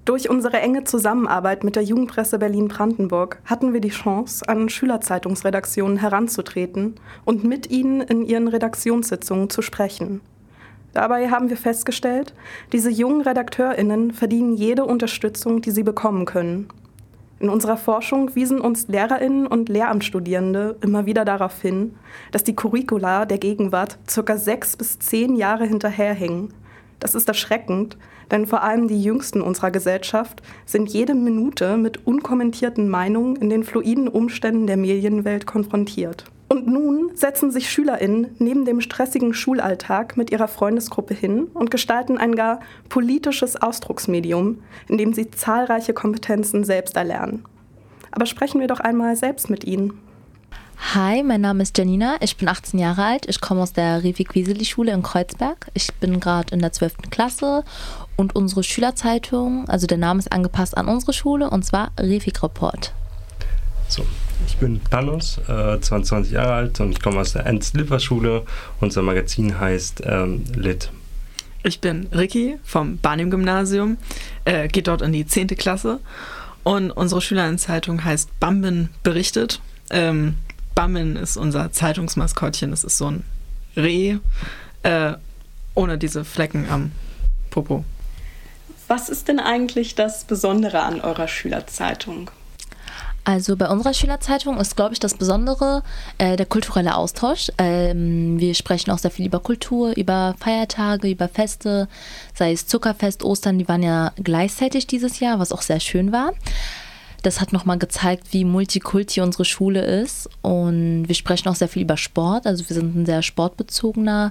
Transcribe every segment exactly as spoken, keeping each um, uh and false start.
Durch unsere enge Zusammenarbeit mit der Jugendpresse Berlin-Brandenburg hatten wir die Chance, an Schülerzeitungsredaktionen heranzutreten und mit ihnen in ihren Redaktionssitzungen zu sprechen. Dabei haben wir festgestellt, diese jungen RedakteurInnen verdienen jede Unterstützung, die sie bekommen können. In unserer Forschung wiesen uns LehrerInnen und Lehramtsstudierende immer wieder darauf hin, dass die Curricula der Gegenwart circa sechs bis zehn Jahre hinterherhängen. Das ist erschreckend, denn vor allem die Jüngsten unserer Gesellschaft sind jede Minute mit unkommentierten Meinungen in den fluiden Umständen der Medienwelt konfrontiert. Und nun setzen sich SchülerInnen neben dem stressigen Schulalltag mit ihrer Freundesgruppe hin und gestalten ein gar politisches Ausdrucksmedium, in dem sie zahlreiche Kompetenzen selbst erlernen. Aber sprechen wir doch einmal selbst mit ihnen. Hi, mein Name ist Janina, ich bin achtzehn Jahre alt, ich komme aus der Revik-Wiseli-Schule in Kreuzberg. Ich bin gerade in der zwölften Klasse und unsere Schülerzeitung, also der Name ist angepasst an unsere Schule, und zwar Revik Report. So, ich bin Panos, äh, zweiundzwanzig Jahre alt und ich komme aus der Ernst-Lippers-Schule. Unser Magazin heißt ähm, Lit. Ich bin Ricky vom Barnim-Gymnasium, äh, geht dort in die zehnte Klasse und unsere Schülerzeitung heißt Bambin berichtet. Ähm, Bambin ist unser Zeitungsmaskottchen, das ist so ein Reh, äh, ohne diese Flecken am Popo. Was ist denn eigentlich das Besondere an eurer Schülerzeitung? Also bei unserer Schülerzeitung ist, glaube ich, das Besondere äh, der kulturelle Austausch. Ähm, wir sprechen auch sehr viel über Kultur, über Feiertage, über Feste, sei es Zuckerfest, Ostern, die waren ja gleichzeitig dieses Jahr, was auch sehr schön war. Das hat nochmal gezeigt, wie multikulti unsere Schule ist, und wir sprechen auch sehr viel über Sport. Also wir sind ein sehr sportbezogener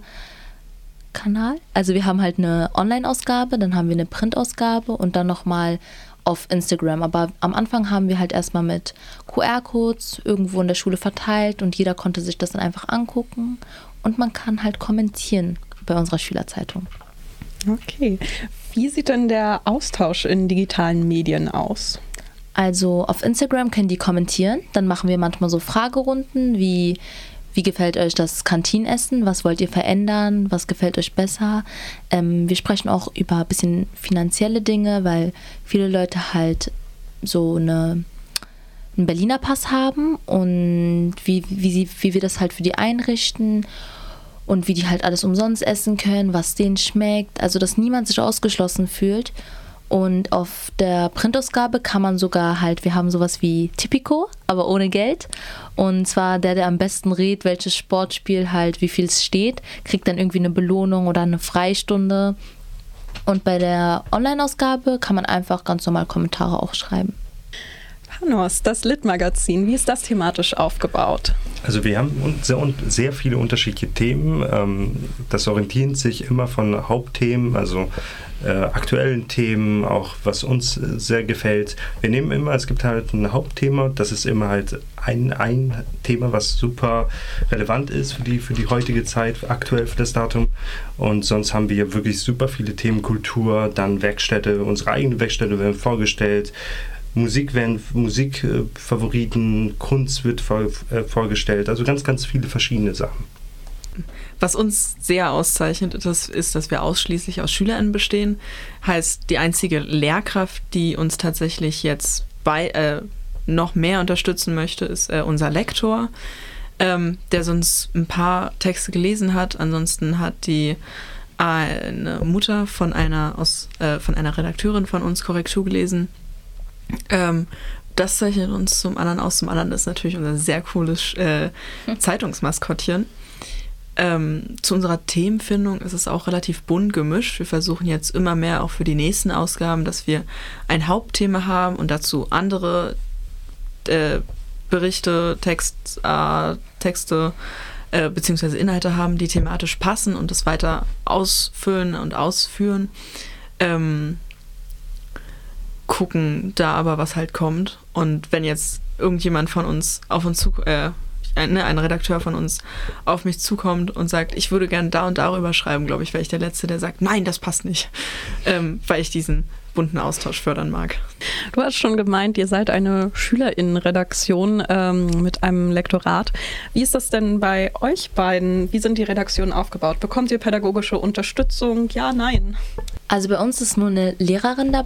Kanal. Also wir haben halt eine Online-Ausgabe, dann haben wir eine Printausgabe und dann nochmal auf Instagram. Aber am Anfang haben wir halt erstmal mit Q R-Codes irgendwo in der Schule verteilt und jeder konnte sich das dann einfach angucken und man kann halt kommentieren bei unserer Schülerzeitung. Okay. Wie sieht denn der Austausch in digitalen Medien aus? Also auf Instagram können die kommentieren, dann machen wir manchmal so Fragerunden wie: Wie gefällt euch das Kantinenessen? Was wollt ihr verändern? Was gefällt euch besser? Ähm, wir sprechen auch über ein bisschen finanzielle Dinge, weil viele Leute halt so eine, einen Berliner Pass haben und wie, wie, sie, wie wir das halt für die einrichten und wie die halt alles umsonst essen können, was denen schmeckt. Also dass niemand sich ausgeschlossen fühlt. Und auf der Printausgabe kann man sogar halt, wir haben sowas wie Tipico, aber ohne Geld. Und zwar der, der am besten rät, welches Sportspiel halt, wie viel es steht, kriegt dann irgendwie eine Belohnung oder eine Freistunde. Und bei der Online-Ausgabe kann man einfach ganz normal Kommentare auch schreiben. Panos, das Lit-Magazin, wie ist das thematisch aufgebaut? Also wir haben sehr, sehr viele unterschiedliche Themen. Das orientiert sich immer von Hauptthemen, also äh, aktuellen Themen, auch was uns sehr gefällt. Wir nehmen immer, es gibt halt ein Hauptthema, das ist immer halt ein, ein Thema, was super relevant ist für die, für die heutige Zeit, aktuell für das Datum. Und sonst haben wir wirklich super viele Themen, Kultur, dann Werkstätte, unsere eigene Werkstätte werden vorgestellt. Musik werden Musikfavoriten, äh, Kunst wird vor, äh, vorgestellt, also ganz, ganz viele verschiedene Sachen. Was uns sehr auszeichnet, ist, ist, dass wir ausschließlich aus SchülerInnen bestehen. Heißt, die einzige Lehrkraft, die uns tatsächlich jetzt bei, äh, noch mehr unterstützen möchte, ist äh, unser Lektor, ähm, der sonst ein paar Texte gelesen hat. Ansonsten hat die eine Mutter von einer, aus, äh, von einer Redakteurin von uns Korrektur gelesen. Ähm, das zeichnet uns zum anderen aus. Zum anderen ist natürlich unser sehr cooles äh, Zeitungsmaskottchen. Ähm, zu unserer Themenfindung ist es auch relativ bunt gemischt. Wir versuchen jetzt immer mehr auch für die nächsten Ausgaben, dass wir ein Hauptthema haben und dazu andere äh, Berichte, Text, äh, Texte äh, beziehungsweise Inhalte haben, die thematisch passen und das weiter ausfüllen und ausführen. Ähm, gucken da aber, was halt kommt. Und wenn jetzt irgendjemand von uns auf uns zu, äh, ein, ne, ein Redakteur von uns auf mich zukommt und sagt, ich würde gerne da und darüber schreiben, glaube ich, wäre ich der Letzte, der sagt, nein, das passt nicht, ähm, weil ich diesen bunten Austausch fördern mag. Du hast schon gemeint, ihr seid eine SchülerInnen-Redaktion ähm, mit einem Lektorat. Wie ist das denn bei euch beiden? Wie sind die Redaktionen aufgebaut? Bekommt ihr pädagogische Unterstützung? Ja, nein? Also bei uns ist nur eine Lehrerin dabei.